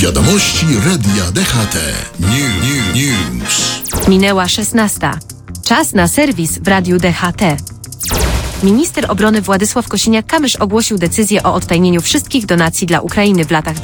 Wiadomości Radia DHT. News. Minęła 16. Czas na serwis w Radiu DHT. Minister obrony Władysław Kosiniak-Kamysz ogłosił decyzję o odtajnieniu wszystkich donacji dla Ukrainy w latach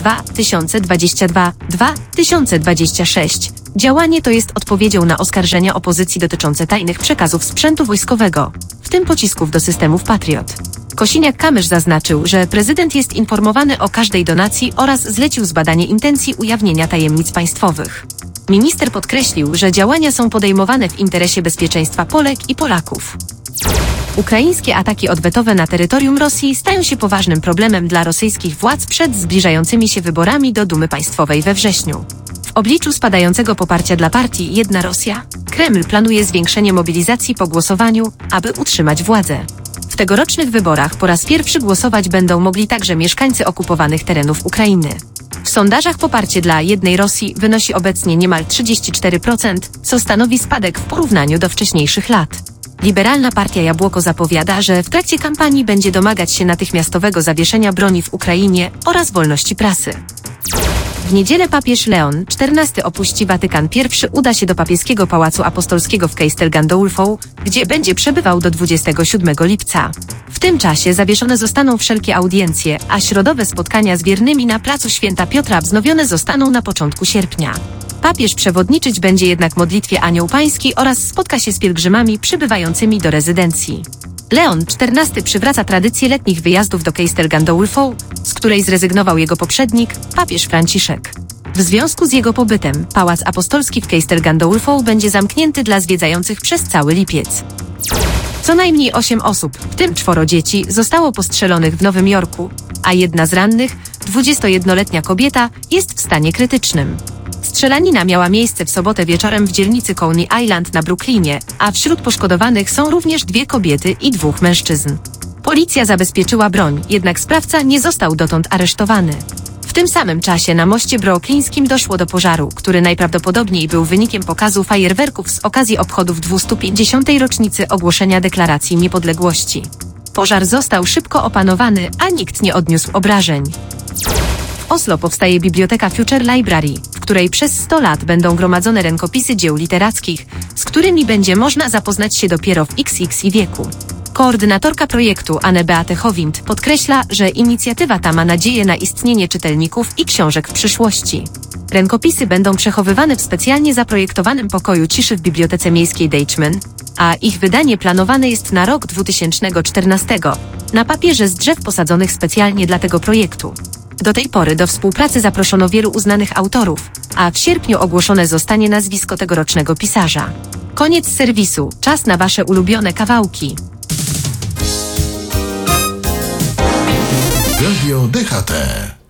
2022-2026. Działanie to jest odpowiedzią na oskarżenia opozycji dotyczące tajnych przekazów sprzętu wojskowego, w tym pocisków do systemów Patriot. Kosiniak-Kamysz zaznaczył, że prezydent jest informowany o każdej donacji oraz zlecił zbadanie intencji ujawnienia tajemnic państwowych. Minister podkreślił, że działania są podejmowane w interesie bezpieczeństwa Polek i Polaków. Ukraińskie ataki odwetowe na terytorium Rosji stają się poważnym problemem dla rosyjskich władz przed zbliżającymi się wyborami do Dumy Państwowej we wrześniu. W obliczu spadającego poparcia dla partii Jedna Rosja, Kreml planuje zwiększenie mobilizacji po głosowaniu, aby utrzymać władzę. W tegorocznych wyborach po raz pierwszy głosować będą mogli także mieszkańcy okupowanych terenów Ukrainy. W sondażach poparcie dla Jednej Rosji wynosi obecnie niemal 34%, co stanowi spadek w porównaniu do wcześniejszych lat. Liberalna partia Jabłoko zapowiada, że w trakcie kampanii będzie domagać się natychmiastowego zawieszenia broni w Ukrainie oraz wolności prasy. W niedzielę papież Leon XIV opuści Watykan. Pierwszy uda się do papieskiego Pałacu Apostolskiego w Castel Gandolfo, gdzie będzie przebywał do 27 lipca. W tym czasie zawieszone zostaną wszelkie audiencje, a środowe spotkania z wiernymi na placu Święta Piotra wznowione zostaną na początku sierpnia. Papież przewodniczyć będzie jednak modlitwie Anioł Pański oraz spotka się z pielgrzymami przybywającymi do rezydencji. Leon XIV przywraca tradycję letnich wyjazdów do Castel Gandolfo, z której zrezygnował jego poprzednik, papież Franciszek. W związku z jego pobytem, Pałac Apostolski w Castel Gandolfo będzie zamknięty dla zwiedzających przez cały lipiec. Co najmniej 8 osób, w tym 4 dzieci, zostało postrzelonych w Nowym Jorku, a jedna z rannych, 21-letnia kobieta, jest w stanie krytycznym. Strzelanina miała miejsce w sobotę wieczorem w dzielnicy Coney Island na Brooklynie, a wśród poszkodowanych są również 2 kobiety i 2 mężczyzn. Policja zabezpieczyła broń, jednak sprawca nie został dotąd aresztowany. W tym samym czasie na moście brooklyńskim doszło do pożaru, który najprawdopodobniej był wynikiem pokazu fajerwerków z okazji obchodów 250. rocznicy ogłoszenia Deklaracji Niepodległości. Pożar został szybko opanowany, a nikt nie odniósł obrażeń. W Oslo powstaje Biblioteka Future Library, w której przez 100 lat będą gromadzone rękopisy dzieł literackich, z którymi będzie można zapoznać się dopiero w XX wieku. Koordynatorka projektu Anne Beate Howind podkreśla, że inicjatywa ta ma nadzieję na istnienie czytelników i książek w przyszłości. Rękopisy będą przechowywane w specjalnie zaprojektowanym pokoju ciszy w Bibliotece Miejskiej Deichmann, a ich wydanie planowane jest na rok 2014, na papierze z drzew posadzonych specjalnie dla tego projektu. Do tej pory do współpracy zaproszono wielu uznanych autorów, a w sierpniu ogłoszone zostanie nazwisko tegorocznego pisarza. Koniec serwisu, czas na Wasze ulubione kawałki. Radio DHT.